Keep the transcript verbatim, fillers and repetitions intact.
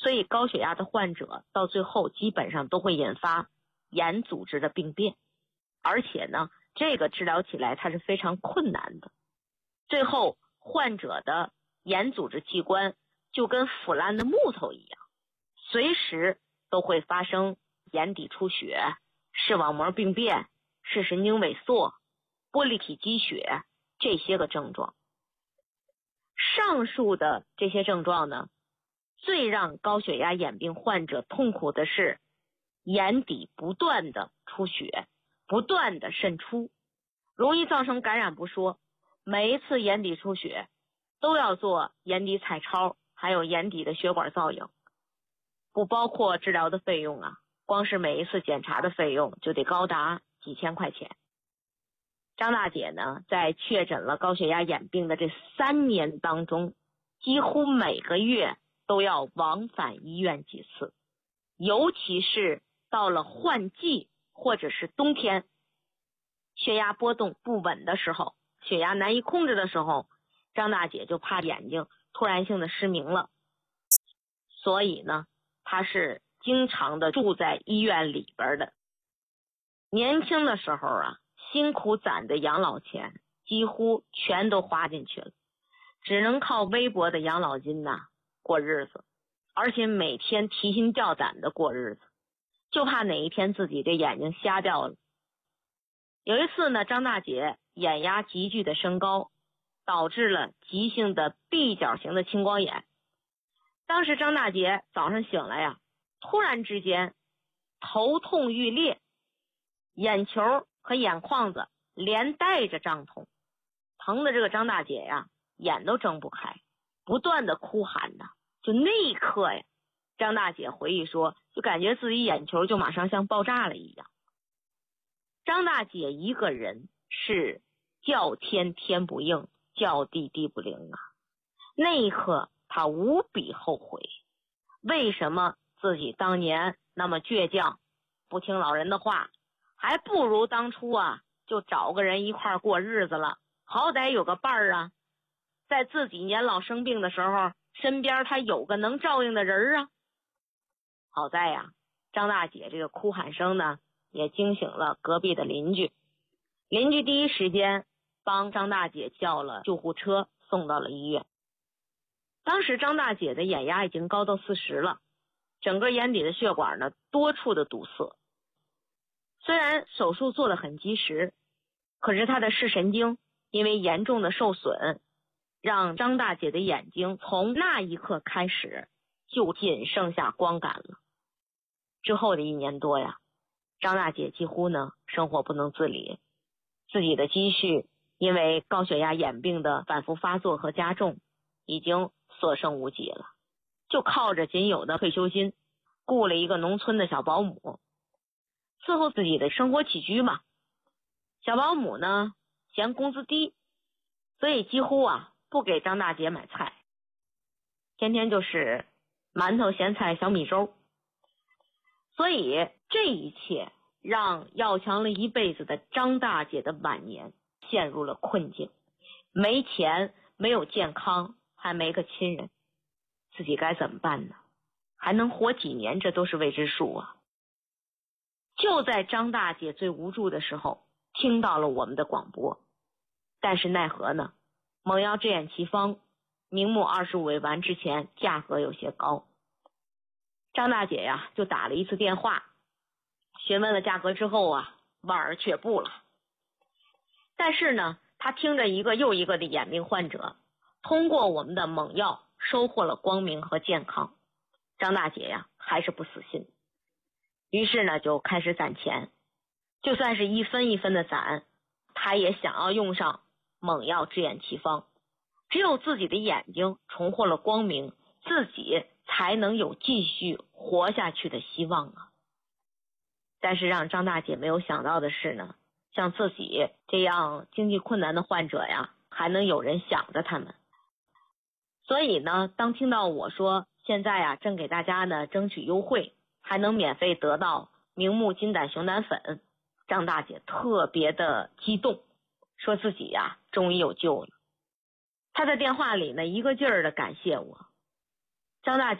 所以高血压的患者到最后基本上都会引发眼组织的病变，而且呢，这个治疗起来它是非常困难的。最后患者的眼组织器官就跟腐烂的木头一样，随时都会发生眼底出血、视网膜病变、视神经萎缩、玻璃体积血这些个症状。上述的这些症状呢，最让高血压眼病患者痛苦的是眼底不断的出血，不断的渗出，容易造成感染不说，每一次眼底出血都要做眼底彩超，还有眼底的血管造影，不包括治疗的费用啊，光是每一次检查的费用就得高达几千块钱。张大姐呢，在确诊了高血压眼病的这三年当中，几乎每个月都要往返医院几次，尤其是到了换季或者是冬天，血压波动不稳的时候，血压难以控制的时候，张大姐就怕眼睛突然性的失明了，所以呢，她是经常的住在医院里边的。年轻的时候啊，辛苦攒的养老钱几乎全都花进去了，只能靠微薄的养老金呐、啊、过日子，而且每天提心吊胆的过日子，就怕哪一天自己这眼睛瞎掉了。有一次呢，张大姐眼压急剧的升高，导致了急性的闭角型的青光眼。当时张大姐早上醒来呀，突然之间头痛欲裂，眼球和眼眶子连带着胀痛，疼的这个张大姐呀眼都睁不开，不断的哭喊的。就那一刻呀，张大姐回忆说，就感觉自己眼球就马上像爆炸了一样。张大姐一个人是叫天天不应，叫地地不灵啊。那一刻她无比后悔，为什么自己当年那么倔强，不听老人的话，还不如当初啊就找个人一块过日子了，好歹有个伴儿啊，在自己年老生病的时候，身边他有个能照应的人啊。好在呀，张大姐这个哭喊声呢，也惊醒了隔壁的邻居。邻居第一时间帮张大姐叫了救护车，送到了医院。当时张大姐的眼压已经高到四十了，整个眼底的血管呢多处的堵塞。虽然手术做得很及时，可是她的视神经因为严重的受损，让张大姐的眼睛从那一刻开始就仅剩下光感了。之后的一年多呀，张大姐几乎呢生活不能自理，自己的积蓄因为高血压眼病的反复发作和加重，已经所剩无几了，就靠着仅有的退休金雇了一个农村的小保姆，伺候自己的生活起居嘛。小保姆呢嫌工资低，所以几乎啊不给张大姐买菜，天天就是馒头咸菜小米粥。所以这一切让要强了一辈子的张大姐的晚年陷入了困境，没钱，没有健康，还没个亲人，自己该怎么办呢？还能活几年，这都是未知数啊。就在张大姐最无助的时候，听到了我们的广播，但是奈何呢，蒙药治眼奇方明目二十五味丸之前价格有些高，张大姐呀就打了一次电话，询问了价格之后啊，望而却步了。但是呢，她听着一个又一个的眼病患者通过我们的蒙药收获了光明和健康，张大姐呀还是不死心，于是呢就开始攒钱，就算是一分一分的攒，她也想要用上蒙药治眼奇方。只有自己的眼睛重获了光明，自己才能有继续活下去的希望啊。但是让张大姐没有想到的是呢，像自己这样经济困难的患者呀，还能有人想着他们。所以呢，当听到我说现在呀正给大家呢争取优惠，还能免费得到明目金胆熊胆粉，张大姐特别的激动，说自己呀终于有救了。她在电话里呢一个劲儿的感谢我。张大姐